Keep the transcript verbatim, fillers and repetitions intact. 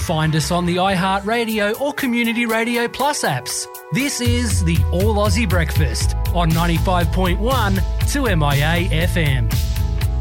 Find us on the iHeartRadio or Community Radio Plus apps. This is the All Aussie Breakfast on ninety-five point one two M I A F M.